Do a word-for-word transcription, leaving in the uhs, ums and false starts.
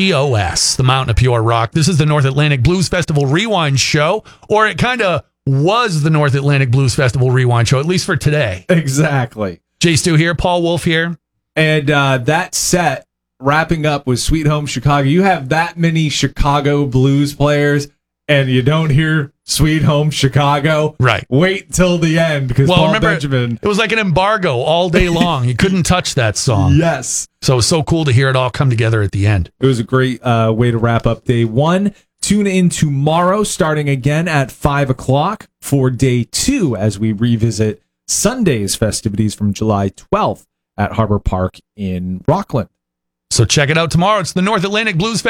T O S, the Mountain of Pure Rock. This is the North Atlantic Blues Festival Rewind Show, or it kind of was the North Atlantic Blues Festival Rewind Show, at least for today. Exactly. Jay Stu here, Paul Wolf here. And uh, that set, wrapping up with Sweet Home Chicago, you have that many Chicago blues players, and you don't hear Sweet Home Chicago. Right. Wait till the end, because Well, Paul remember, Benjamin... it was like an embargo all day long. You couldn't touch that song. Yes. So it was so cool to hear it all come together at the end. It was a great uh, way to wrap up day one. Tune in tomorrow, starting again at five o'clock for day two, as we revisit Sunday's festivities from July twelfth at Harbor Park in Rockland. So check it out tomorrow. It's the North Atlantic Blues Festival.